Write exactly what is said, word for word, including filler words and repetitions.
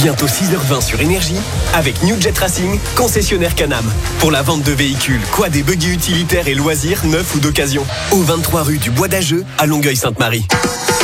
Bientôt six heures vingt sur Énergie, avec New Jet Racing, concessionnaire Can-Am. Pour la vente de véhicules, quad et buggy utilitaires et loisirs, neufs ou d'occasion. Au vingt-trois rue du Bois d'Ageux, à Longueuil-Sainte-Marie.